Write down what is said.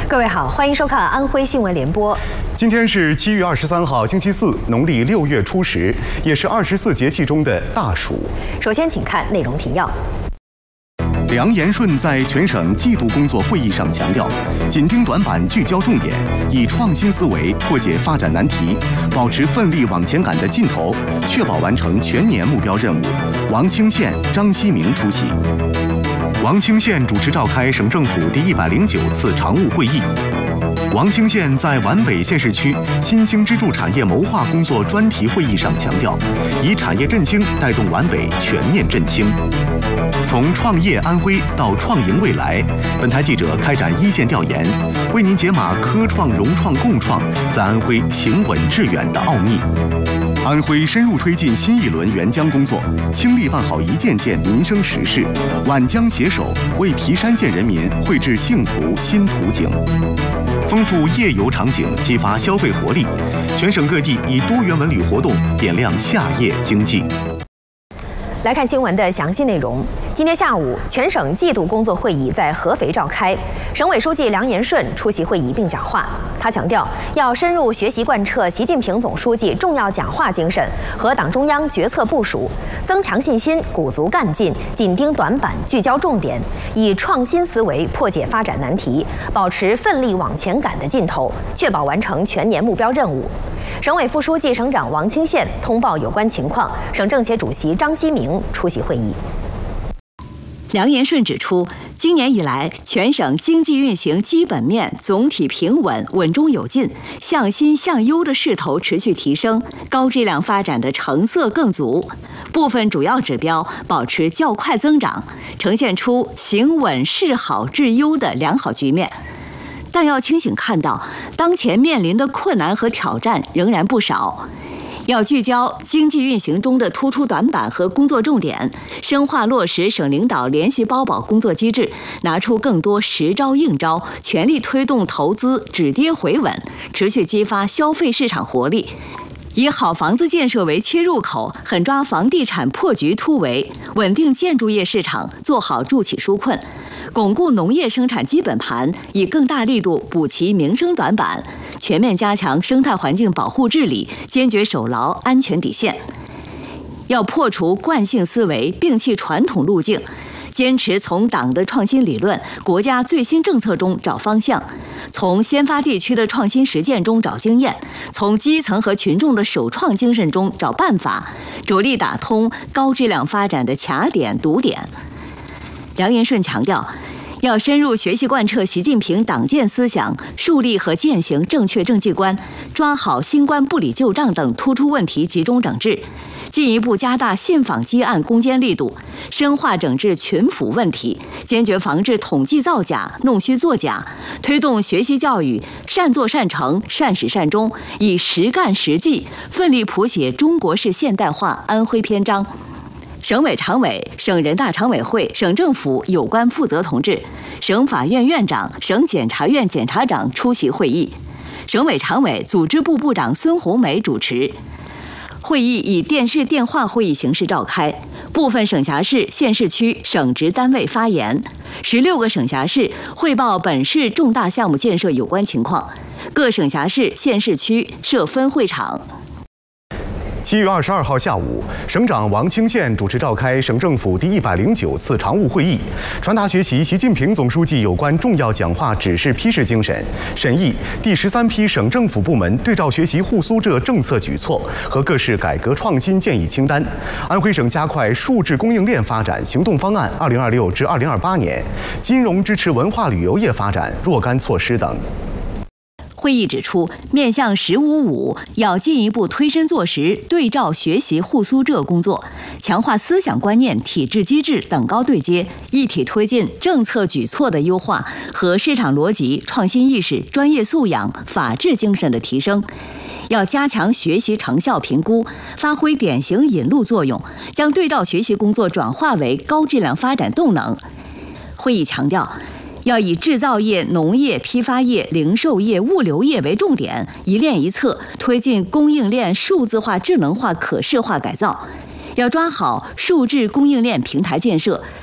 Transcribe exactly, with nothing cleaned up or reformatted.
各位好，欢迎收看安徽新闻联播。 今天是七月二十三号，星期四，农历六月初十，也是二十四节气中的大暑。 首先，请看内容提要。 梁延顺在全省季度工作会议上强调，紧盯短板，聚焦重点，以创新思维破解发展难题，保持奋力往前赶的劲头，确保完成全年目标任务。王清县、张希明出席。王清县主持召开省政府第一百零九次常务会议。 王清县在皖北县市区新兴支柱产业谋划工作专题会议上强调，以产业振兴带动皖北全面振兴。从创业安徽到创赢未来，本台记者开展一线调研，为您解码科创、融创、共创在安徽行稳致远的奥秘。 安徽深入推进新一轮援疆工作，倾力办好一件件民生实事，皖疆携手为皮山县人民绘制幸福新图景。 丰富夜游场景，激发消费活力。全省各地以多元文旅活动点亮夏夜经济。 来看新闻的详细内容。今天下午，全省季度工作会议在合肥召开，省委书记梁延顺出席会议并讲话。他强调，要深入学习贯彻习近平总书记重要讲话精神和党中央决策部署，增强信心，鼓足干劲，紧盯短板，聚焦重点，以创新思维破解发展难题，保持奋力往前赶的劲头，确保完成全年目标任务。 省委副书记、省长王清县通报有关情况，省政协主席张希明出席会议。 梁延顺指出，今年以来，全省经济运行基本面总体平稳、稳中有进，向新向优的势头持续提升，高质量发展的成色更足，部分主要指标保持较快增长，呈现出行稳势好致优的良好局面。 但要清醒看到，当前面临的困难和挑战仍然不少，要聚焦经济运行中的突出短板和工作重点，深化落实省领导联系包保工作机制，拿出更多实招硬招，全力推动投资止跌回稳，持续激发消费市场活力。 以好房子建设为切入口，狠抓房地产破局突围，稳定建筑业市场，做好助企纾困，巩固农业生产基本盘，以更大力度补齐民生短板，全面加强生态环境保护治理，坚决守牢安全底线。要破除惯性思维，摒弃传统路径。 坚持从党的创新理论、国家最新政策中找方向，从先发地区的创新实践中找经验，从基层和群众的首创精神中找办法，着力打通高质量发展的卡点堵点。梁延顺强调，要深入学习贯彻习近平党建思想，树立和践行正确政绩观，抓好新冠不理旧账等突出问题集中整治。 进一步加大信访积案攻坚力度，深化整治群辅问题，坚决防治统计造假、弄虚作假，推动学习教育善作善成、善始善终，以实干实绩，奋力谱写中国式现代化安徽篇章。省委常委、省人大常委会、省政府有关负责同志、省法院院长、省检察院检察长出席会议，省委常委、组织部部长孙红梅主持。 会议以电视电话会议形式召开，部分省辖市、县市区省直单位发言，十六个省辖市汇报本市重大项目建设有关情况，各省辖市、县市区设分会场。 七月二十二号下午，省长王清县主持召开省政府第一百零九次常务会议，传达学习习近平总书记有关重要讲话指示批示精神，审议第十三批省政府部门对照学习沪苏浙政策举措和各市改革创新建议清单，安徽省加快数字供应链发展行动方案（二零二六至二零二八年），金融支持文化旅游业发展若干措施等。 会议指出，面向“十五五”，要进一步推深做实对照学习沪苏浙工作，强化思想观念、体制机制等高对接，一体推进政策举措的优化和市场逻辑、创新意识、专业素养、法治精神的提升。要加强学习成效评估，发挥典型引路作用，将对照学习工作转化为高质量发展动能。会议强调， 要以制造业、农业、批发业、零售业、物流业为重点，一链一策，推进供应链数字化、智能化、可视化改造。要抓好数字供应链平台建设，